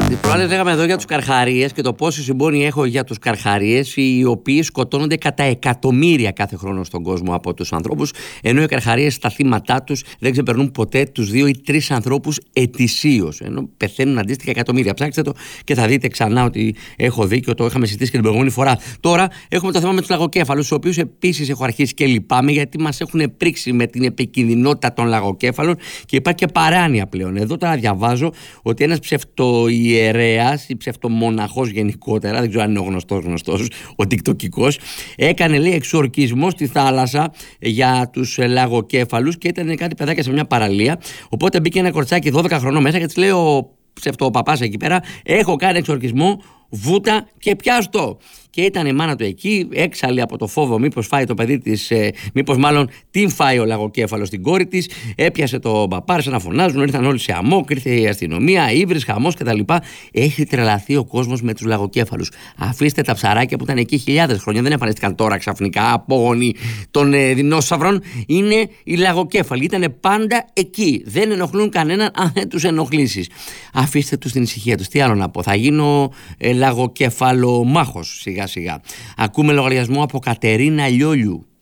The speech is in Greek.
Τις προάλλες λέγαμε εδώ για τους καρχαρίες και το πόση συμπόνια έχω για τους καρχαρίες, οι οποίοι σκοτώνονται κατά εκατομμύρια κάθε χρόνο στον κόσμο από τους ανθρώπους, ενώ οι καρχαρίες στα θύματά τους δεν ξεπερνούν ποτέ τους 2 ή 3 ανθρώπους ετησίως, ενώ πεθαίνουν αντίστοιχα εκατομμύρια. Ψάξτε το και θα δείτε ξανά ότι έχω δίκιο, το είχαμε συζητήσει και την προηγούμενη φορά. Τώρα έχουμε το θέμα με τους λαγοκέφαλους, τους οποίους επίσης έχω αρχίσει και λυπάμαι, γιατί μας έχουν πρίξει με την επικινδυνότητα των λαγοκέφαλων και υπάρχει και παράνοια πλέον. Εδώ τώρα διαβάζω ότι ένας ψευτοϊερέας ή ψευτομοναχός γενικότερα, δεν ξέρω αν είναι ο γνωστός, ο τικτοκικός, έκανε, λέει, εξορκισμό στη θάλασσα για τους λαγοκέφαλους και ήταν κάτι παιδάκια σε μια παραλία. Οπότε μπήκε ένα κορτσάκι 12 χρονών μέσα και της λέει ο ψευτοπαπάς εκεί πέρα: έχω κάνει εξορκισμό, βούτα και πιάστο. Και ήταν η μάνα του εκεί, έξαλλη από το φόβο μήπως φάει το παιδί της, μήπως μάλλον την φάει ο λαγοκέφαλος την κόρη της. Έπιασε το παπά, άρχισαν να φωνάζουν, ήρθαν όλοι σε αμόκ, ήρθε η αστυνομία, ύβρις, χαμός κτλ. Έχει τρελαθεί ο κόσμος με τους λαγοκέφαλους. Αφήστε τα ψαράκια που ήταν εκεί χιλιάδες χρόνια, δεν εμφανίστηκαν τώρα ξαφνικά απόγονοι των δεινόσαυρων. Είναι οι λαγοκέφαλοι, ήταν πάντα εκεί. Δεν ενοχλούν κανέναν αν δεν τους ενοχλήσεις. Αφήστε τους στην ησυχία τους. Τι άλλο να πω, θα γίνω λαγοκεφαλομάχος σιγά σιγά. Ακούμε λογαριασμό από Κατερίνα Λιόλιου.